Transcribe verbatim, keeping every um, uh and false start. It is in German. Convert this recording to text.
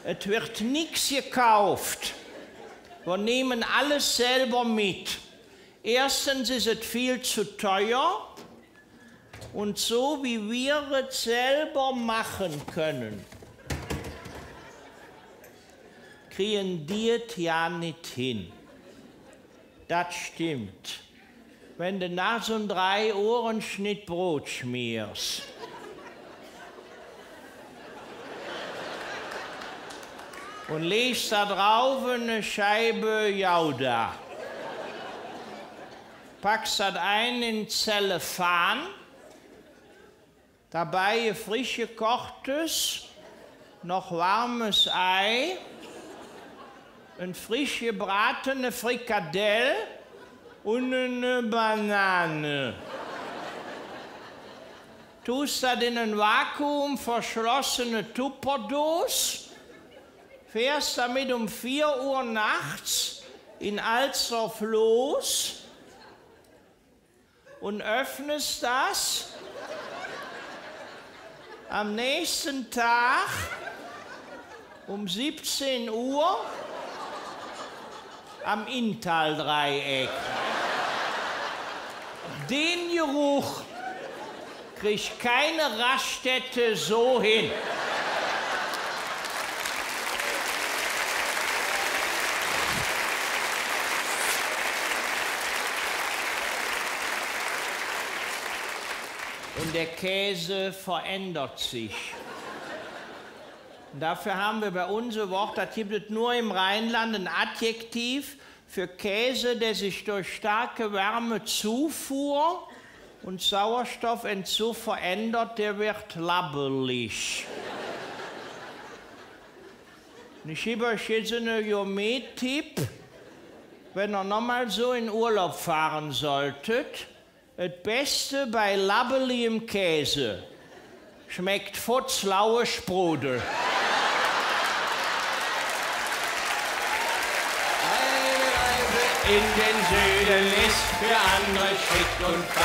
Es wird nichts gekauft. Wir nehmen alles selber mit. Erstens ist es viel zu teuer. Und so wie wir es selber machen können, kriegen die es ja nicht hin. Das stimmt. Wenn du nach so einem drei Ohren Schnitt Brot schmierst. Und legst da drauf eine Scheibe Gouda. Packst das ein in Zellophan. Dabei ein frisch gekochtes, noch warmes Ei, ein frisch gebratene Frikadelle und eine Banane. Tust das in ein Vakuum verschlossene Tupperdose, fährst damit um vier Uhr nachts in Alsdorf los und öffnest das am nächsten Tag um siebzehn Uhr am Inntal-Dreieck. Den Geruch kriegt keine Raststätte so hin. Und der Käse verändert sich. Und dafür haben wir bei uns ein Wort, das gibt es nur im Rheinland, ein Adjektiv für Käse, der sich durch starke Wärmezufuhr und Sauerstoffentzug verändert, der wird labbelig. Und ich gebe euch jetzt einen Gourmet-Tipp, wenn ihr nochmal so in Urlaub fahren solltet. Das Beste bei labbeligem Käse schmeckt futzlaue Sprudel. Eine Reise in den Süden ist für andere schick und fein.